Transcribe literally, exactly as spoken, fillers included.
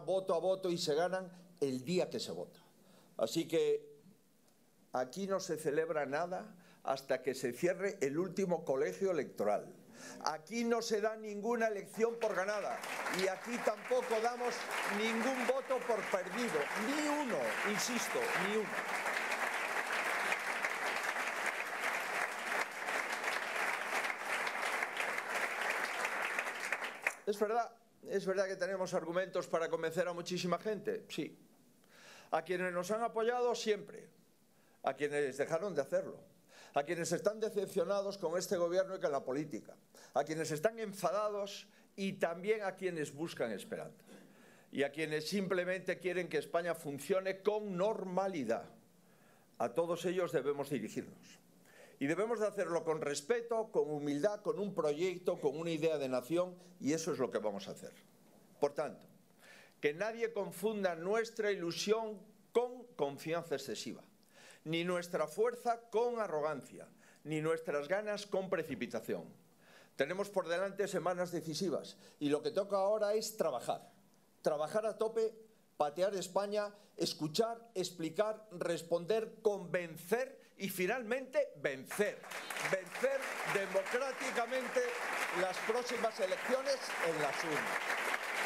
voto a voto y se ganan el día que se vota. Así que aquí no se celebra nada hasta que se cierre el último colegio electoral. Aquí no se da ninguna elección por ganada y aquí tampoco damos ningún voto por perdido, ni uno, insisto, ni uno. Es verdad, es verdad que tenemos argumentos para convencer a muchísima gente, sí. A quienes nos han apoyado siempre, a quienes dejaron de hacerlo, a quienes están decepcionados con este gobierno y con la política, a quienes están enfadados y también a quienes buscan esperanza y a quienes simplemente quieren que España funcione con normalidad. A todos ellos debemos dirigirnos. Y debemos de hacerlo con respeto, con humildad, con un proyecto, con una idea de nación, y eso es lo que vamos a hacer. Por tanto, que nadie confunda nuestra ilusión con confianza excesiva, ni nuestra fuerza con arrogancia, ni nuestras ganas con precipitación. Tenemos por delante semanas decisivas y lo que toca ahora es trabajar. Trabajar a tope, patear España, escuchar, explicar, responder, convencer y finalmente vencer. Vencer democráticamente las próximas elecciones en las urnas.